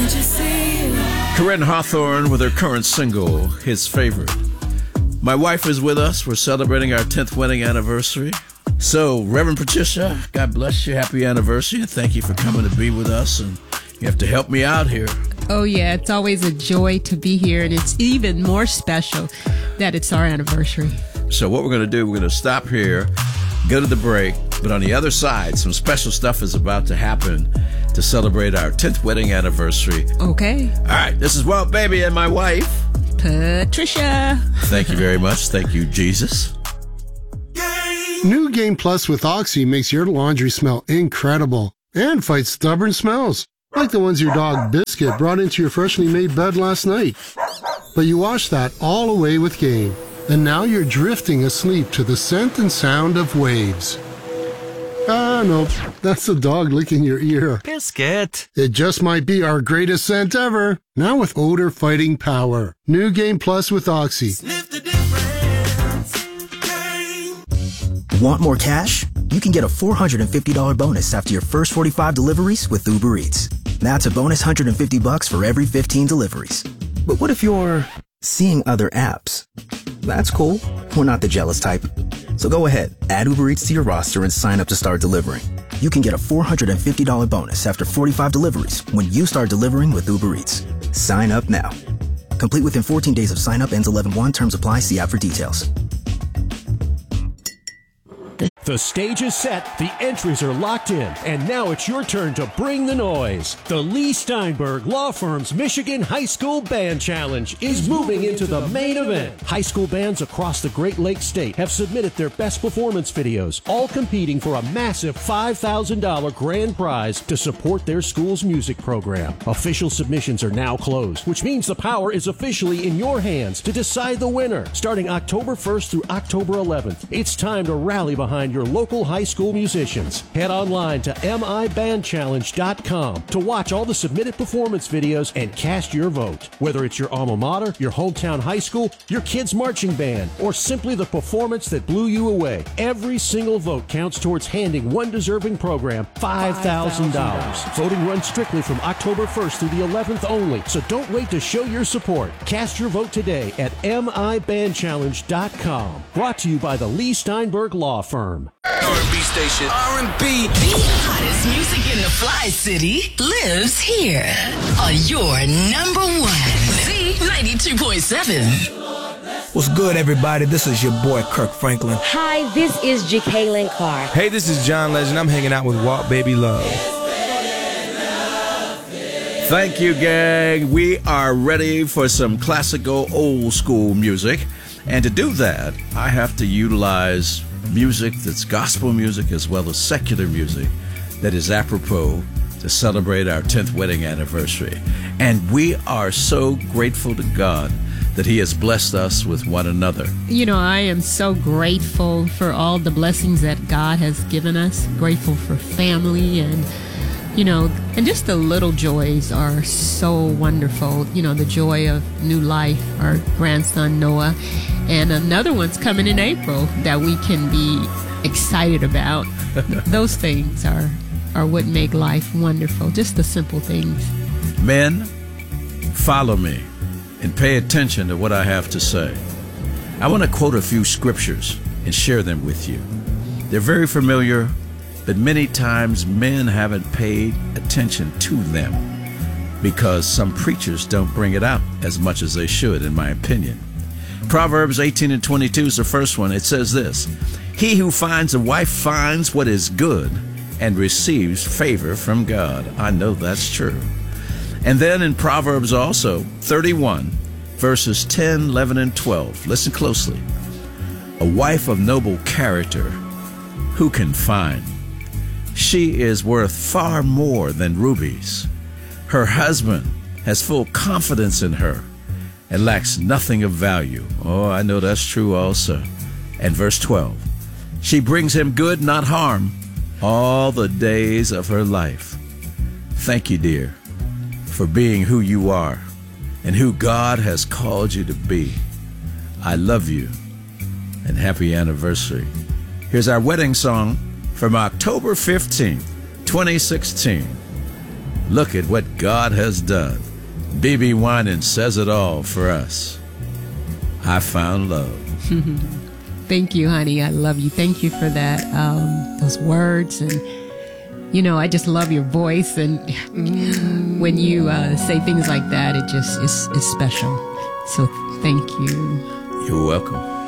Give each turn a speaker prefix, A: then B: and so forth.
A: Corinne Hawthorne with her current single, His Favorite. My wife is with us. We're celebrating our 10th wedding anniversary. So, Reverend Patricia, God bless you. Happy anniversary, and thank you for coming to be with us. And you have to help me out here.
B: Oh, yeah. It's always a joy to be here, and it's even more special that it's our anniversary.
A: So what we're going to do, we're going to stop here, go to the break, but on the other side, some special stuff is about to happen to celebrate our 10th wedding anniversary.
B: Okay.
A: All right, this is Walt Baby and my wife,
B: Patricia.
A: Thank you very much. Thank you, Jesus.
C: New Game Plus with Oxy makes your laundry smell incredible and fights stubborn smells, like the ones your dog Biscuit brought into your freshly made bed last night. But you washed that all away with Game, and now you're drifting asleep to the scent and sound of waves. Ah, no, that's the dog licking your ear.
D: Biscuit.
C: It just might be our greatest scent ever, now with odor-fighting power. New Game Plus with Oxy.
E: Sniff the difference. Game.
F: Want more cash? You can get a $450 bonus after your first 45 deliveries with Uber Eats. That's a bonus $150 for every 15 deliveries. But what if you're seeing other apps? That's cool. We're not the jealous type. So go ahead, add Uber Eats to your roster and sign up to start delivering. You can get a $450 bonus after 45 deliveries when you start delivering with Uber Eats. Sign up now. Complete within 14 days of sign up, ends 11/1. Terms apply. See app for details.
G: The stage is set, the entries are locked in, and now it's your turn to bring the noise. The Lee Steinberg Law Firm's Michigan High School Band Challenge is moving into the main event. High school bands across the Great Lakes State have submitted their best performance videos, all competing for a massive $5,000 grand prize to support their school's music program. Official submissions are now closed, which means the power is officially in your hands to decide the winner. Starting October 1st through October 11th, it's time to rally behind your local high school musicians. Head online to mibandchallenge.com to watch all the submitted performance videos and cast your vote. Whether it's your alma mater, your hometown high school, your kid's marching band, or simply the performance that blew you away, every single vote counts towards handing one deserving program $5,000. Voting runs strictly from October 1st through the 11th only, so don't wait to show your support. Cast your vote today at mibandchallenge.com. Brought to you by the Lee Steinberg Law Firm.
E: R&B station. R&B.
H: The hottest music in the Fly City lives here on your number one. Z92.7.
I: What's good, everybody? This is your boy, Kirk Franklin.
J: Hi, this is Jacqueline Carr.
K: Hey, this is John Legend. I'm hanging out with Walt Baby Love.
A: Thank you, gang. We are ready for some classical old school music. And to do that, I have to utilize music that's gospel music as well as secular music that is apropos to celebrate our 10th wedding anniversary. And we are so grateful to God that He has blessed us with one another.
B: You know, I am so grateful for all the blessings that God has given us. Grateful for family and, you know, and just the little joys are so wonderful. You know, the joy of new life, our grandson Noah, and another one's coming in April that we can be excited about. Those things are what make life wonderful, just the simple things.
A: Men, follow me and pay attention to what I have to say. I want to quote a few scriptures and share them with you. They're very familiar, but many times men haven't paid attention to them because some preachers don't bring it out as much as they should, in my opinion. Proverbs 18:22 is the first one. It says this: "He who finds a wife finds what is good and receives favor from God." I know that's true. And then in Proverbs also, 31, verses 10, 11, and 12. Listen closely. "A wife of noble character, who can find? She is worth far more than rubies. Her husband has full confidence in her and lacks nothing of value." Oh, I know that's true also. And verse 12, "She brings him good, not harm, all the days of her life." Thank you, dear, for being who you are and who God has called you to be. I love you, and happy anniversary. Here's our wedding song from October 15th, 2016. Look at what God has done. B.B. Winans says it all for us. I found love.
B: Thank you, honey. I love you. Thank you for that. Those words. And, you know, I just love your voice. And when you say things like that, it just is special. So thank you.
A: You're welcome.